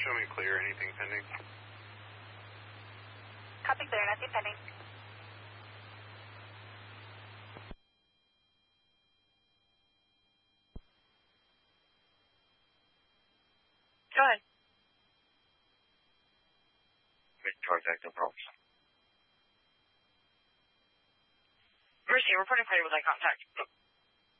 Show me clear. Anything pending? Copy clear. Nothing pending. Go ahead. Charge active problems. Mercy, reporting party with eye contact.